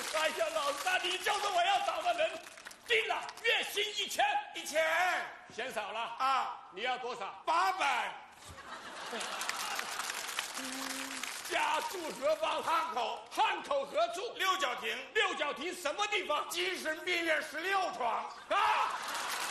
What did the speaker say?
哎呀，老大，你就是我要找的人，定了，月薪1000，1000，嫌少了啊？你要多少？800。家住何方？汉口。汉口何处？六角亭。六角亭什么地方？精神病院16床。啊！